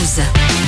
News.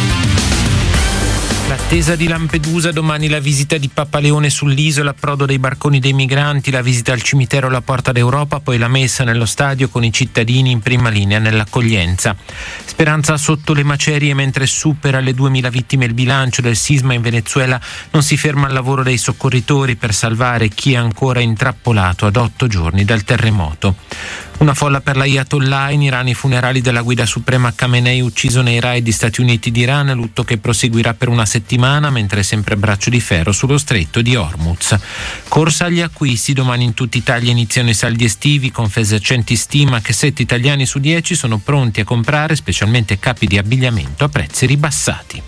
L'attesa di Lampedusa, domani la visita di Papa Leone sull'isola, approdo dei barconi dei migranti, la visita al cimitero alla Porta d'Europa, poi la messa nello stadio con i cittadini in prima linea nell'accoglienza. Speranza sotto le macerie mentre supera le 2000 vittime il bilancio del sisma in Venezuela. Non si ferma il lavoro dei soccorritori per salvare chi è ancora intrappolato ad 8 giorni dal terremoto. Una folla per l'Ayatollah in Iran, i funerali della guida suprema Khamenei ucciso nei raid di Stati Uniti d'Iran, lutto che proseguirà per una settimana mentre sempre a braccio di ferro sullo stretto di Hormuz. Corsa agli acquisti, domani in tutta Italia iniziano i saldi estivi, Confesercenti stima che 7 italiani su 10 sono pronti a comprare specialmente capi di abbigliamento a prezzi ribassati.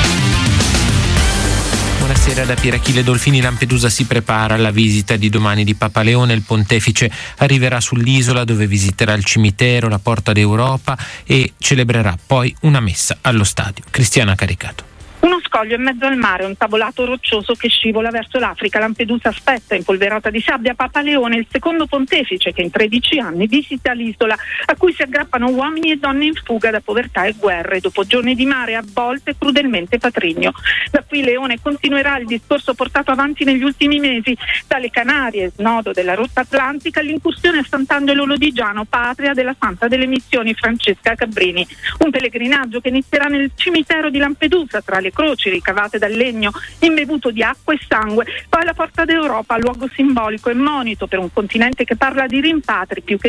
Buonasera da Pierachille Dolfini. Lampedusa si prepara alla visita di domani di Papa Leone. Il pontefice arriverà sull'isola dove visiterà il cimitero, la Porta d'Europa e celebrerà poi una messa allo stadio. Cristiana Caricato. Uno scoglio in mezzo al mare, un tavolato roccioso che scivola verso l'Africa. Lampedusa aspetta, impolverata di sabbia, Papa Leone, il secondo pontefice che in 13 anni visita l'isola, a cui si aggrappano uomini e donne in fuga da povertà e guerre, dopo giorni di mare a volte crudelmente patrigno. Da qui Leone continuerà il discorso portato avanti negli ultimi mesi, dalle Canarie, snodo della rotta atlantica, all'incursione a Sant'Angelo Lodigiano, patria della Santa delle Missioni Francesca Cabrini. Un pellegrinaggio che inizierà nel cimitero di Lampedusa, tra le croci ricavate dal legno imbevuto di acqua e sangue, poi la Porta d'Europa, luogo simbolico e monito per un continente che parla di rimpatri più che